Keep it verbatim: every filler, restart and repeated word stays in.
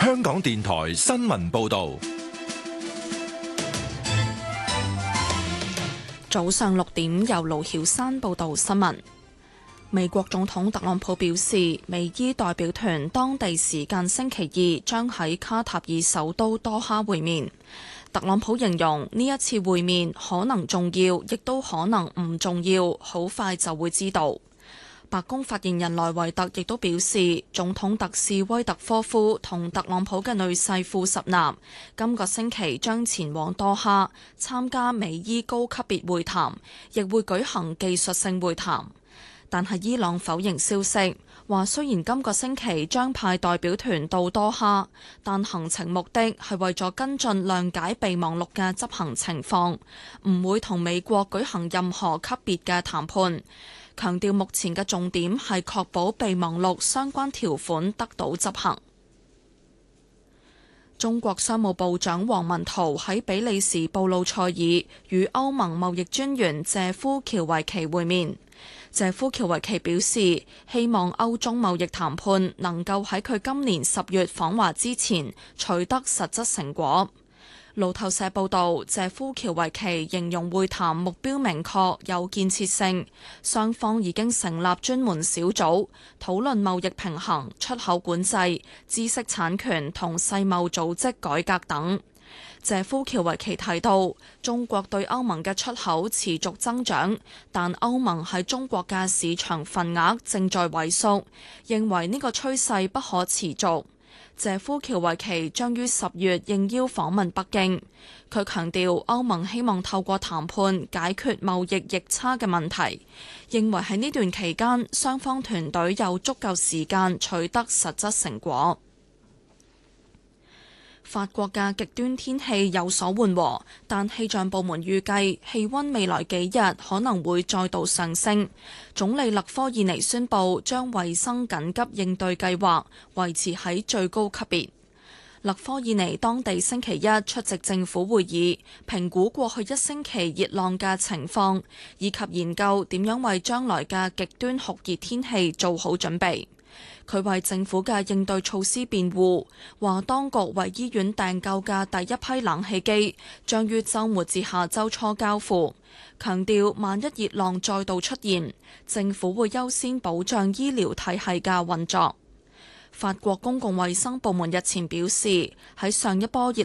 香港電台新聞報道。 早上六點，由盧曉山報道新聞。美國總統特朗普表示，美伊代表團當地時間星期二將喺卡塔爾首都多哈會面。特朗普形容呢一次會面可能重要，亦都可能唔重要，好快就會知道。白宮發言人萊維特亦都表示，總統特使威特科夫同特朗普嘅女婿庫什納今個星期將前往多哈參加美伊高級別會談，亦會舉行技術性會談。但係伊朗否認消息，話雖然今個星期將派代表團到多哈，但行程目的係為咗跟進諒解備忘錄嘅執行情況，唔會同美國舉行任何級別嘅談判。強調目前嘅重點係確保備忘錄相關條款得到執行。中國商務部長王文濤喺比利時布魯塞爾與歐盟貿易專員謝夫喬維奇會面。謝夫喬維奇表示，希望歐中貿易談判能夠喺佢今年十月訪華之前取得實質成果。路透社報道，謝夫喬維奇形容會談目標明確、有建設性，雙方已經成立專門小組討論貿易平衡、出口管制、知識產權同世貿組織改革等。謝夫喬維奇提到，中國對歐盟嘅出口持續增長，但歐盟喺中國嘅市場份額正在萎縮，認為呢個趨勢不可持續。謝夫喬維奇將於十月應邀訪問北京，佢強調歐盟希望透過談判解決貿易逆差嘅問題，認為喺呢段期間雙方團隊有足夠時間取得實質成果。法國嘅極端天氣有所緩和，但氣象部門預計氣溫未來幾日可能會再度上升。總理勒科爾尼宣布將衛生緊急應對計劃維持喺最高級別。勒科爾尼當地星期一出席政府會議，評估過去一星期熱浪嘅情況，以及研究點樣為將來嘅極端酷熱天氣做好準備。佢為政府嘅應對措施辯護，話當局為醫院訂購嘅第一批冷氣機將於週末至下週初交付，強調萬一熱浪再度出現，政府會優先保障醫療體系嘅運作。法國公共衛生部門日前表示，喺上一波熱